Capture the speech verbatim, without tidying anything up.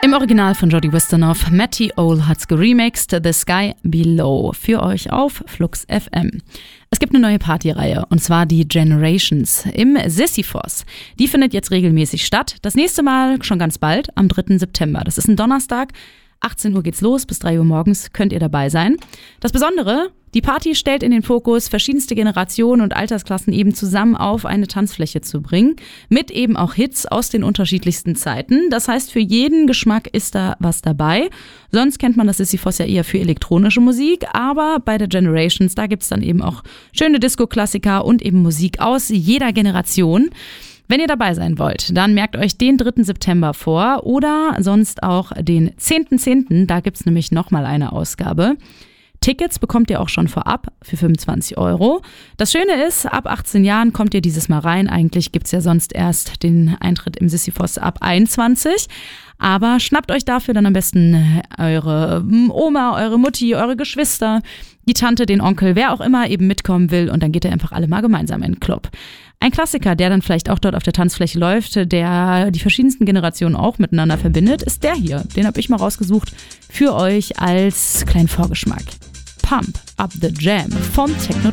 Im Original von Jody Wisternoff, Matty Ole hat's geremixed, The Sky Below, für euch auf Flux F M. Es gibt eine neue Partyreihe, und zwar die Generations im Sisyphos. Die findet jetzt regelmäßig statt. Das nächste Mal schon ganz bald, am dritten September. Das ist ein Donnerstag. achtzehn Uhr geht's los, bis drei Uhr morgens könnt ihr dabei sein. Das Besondere, die Party stellt in den Fokus, verschiedenste Generationen und Altersklassen eben zusammen auf eine Tanzfläche zu bringen, mit eben auch Hits aus den unterschiedlichsten Zeiten. Das heißt, für jeden Geschmack ist da was dabei. Sonst kennt man das Sisyphos ja eher für elektronische Musik, aber bei der Generations, da gibt's dann eben auch schöne Disco-Klassiker und eben Musik aus jeder Generation. Wenn ihr dabei sein wollt, dann merkt euch den dritten September vor oder sonst auch den zehnten zehnten Da gibt's nämlich nochmal eine Ausgabe. Tickets bekommt ihr auch schon vorab für fünfundzwanzig Euro. Das Schöne ist, ab achtzehn Jahren kommt ihr dieses Mal rein. Eigentlich gibt's ja sonst erst den Eintritt im Sisyphos ab einundzwanzig. Aber schnappt euch dafür dann am besten eure Oma, eure Mutti, eure Geschwister, die Tante, den Onkel, wer auch immer eben mitkommen will. Und dann geht ihr einfach alle mal gemeinsam in den Club. Ein Klassiker, der dann vielleicht auch dort auf der Tanzfläche läuft, der die verschiedensten Generationen auch miteinander verbindet, ist der hier. Den habe ich mal rausgesucht für euch als kleinen Vorgeschmack. Pump Up the Jam von Techno